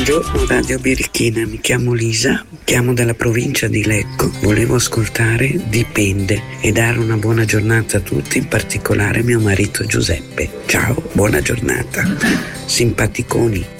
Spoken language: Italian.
Buongiorno Radio Birichina, mi chiamo Lisa, chiamo dalla provincia di Lecco, volevo ascoltare Dipende e dare una buona giornata a tutti, in particolare mio marito Giuseppe. Ciao, buona giornata, simpaticoni.